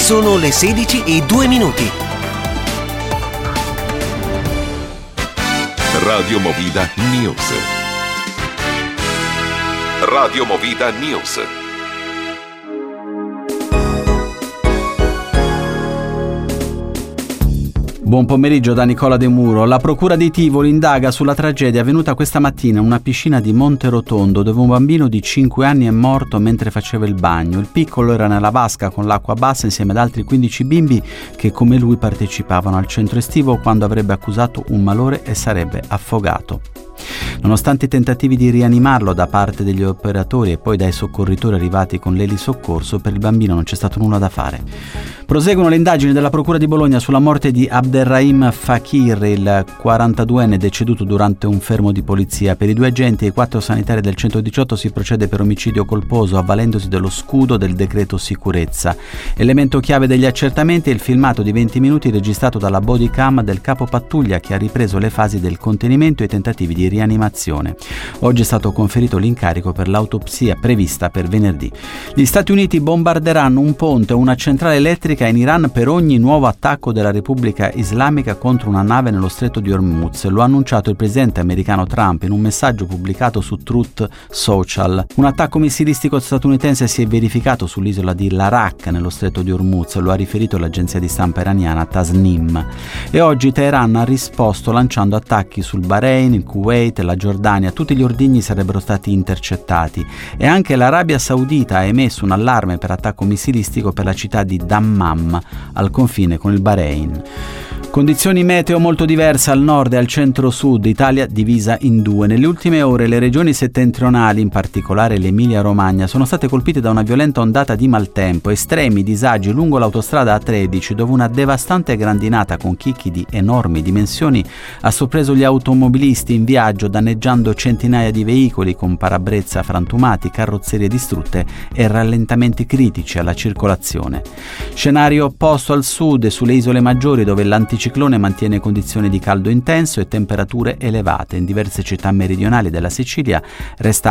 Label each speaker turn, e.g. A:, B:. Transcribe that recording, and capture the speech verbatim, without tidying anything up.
A: Sono le sedici e due minuti.
B: Radio Movida News. Radio Movida News.
C: Buon pomeriggio da Nicola De Muro. La procura di Tivoli indaga sulla tragedia avvenuta questa mattina in una piscina di Monterotondo dove un bambino di cinque anni è morto mentre faceva il bagno. Il piccolo era nella vasca con l'acqua bassa insieme ad altri quindici bimbi che come lui partecipavano al centro estivo quando avrebbe accusato un malore e sarebbe affogato. Nonostante i tentativi di rianimarlo da parte degli operatori e poi dai soccorritori arrivati con l'elisoccorso, per il bambino non c'è stato nulla da fare. Proseguono le indagini della Procura di Bologna sulla morte di Abderrahim Fakir, il quarantaduenne deceduto durante un fermo di polizia. Per i due agenti e i quattro sanitari del centodiciotto si procede per omicidio colposo avvalendosi dello scudo del decreto sicurezza. Elemento chiave degli accertamenti è il filmato di venti minuti registrato dalla bodycam del capo pattuglia che ha ripreso le fasi del contenimento e i tentativi di rianimazione. Oggi è stato conferito l'incarico per l'autopsia prevista per venerdì. Gli Stati Uniti bombarderanno un ponte o una centrale elettrica in Iran per ogni nuovo attacco della Repubblica Islamica contro una nave nello stretto di Hormuz. Lo ha annunciato il presidente americano Trump in un messaggio pubblicato su Truth Social. Un attacco missilistico statunitense si è verificato sull'isola di Larak nello stretto di Hormuz, lo ha riferito l'agenzia di stampa iraniana Tasnim. E oggi Teheran ha risposto lanciando attacchi sul Bahrain, il Kuwait, la Giordania. Tutti gli ordigni sarebbero stati intercettati e anche l'Arabia Saudita ha emesso un allarme per attacco missilistico per la città di Dammam al confine con il Bahrain. Condizioni meteo molto diverse al nord e al centro-sud, Italia divisa in due. Nelle ultime ore le regioni settentrionali, in particolare l'Emilia-Romagna, sono state colpite da una violenta ondata di maltempo, estremi disagi lungo l'autostrada A tredici, dove una devastante grandinata con chicchi di enormi dimensioni ha sorpreso gli automobilisti in viaggio, danneggiando centinaia di veicoli con parabrezza frantumati, carrozzerie distrutte e rallentamenti critici alla circolazione. Scenario opposto al sud e sulle isole maggiori, dove l'anticiclone mantiene condizioni di caldo intenso e temperature elevate. In diverse città meridionali della Sicilia resta